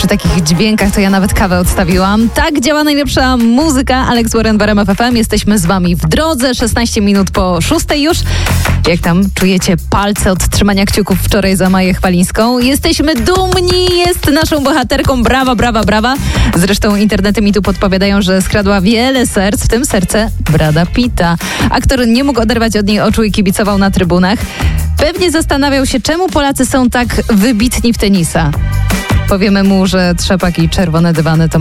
Przy takich dźwiękach to ja nawet kawę odstawiłam. Tak działa najlepsza muzyka. Alex Warren w RMF FM. Jesteśmy z wami w drodze. 16 minut po 6 już. Jak tam czujecie palce od trzymania kciuków wczoraj za Maję Chwalińską? Jesteśmy dumni, jest naszą bohaterką. Brawa, brawa, brawa. Zresztą internety mi tu podpowiadają, że skradła wiele serc, w tym serce Brada Pitta. Aktor nie mógł oderwać od niej oczu i kibicował na trybunach. Pewnie zastanawiał się, czemu Polacy są tak wybitni w tenisa. Powiemy mu, że trzepak i czerwone dywany to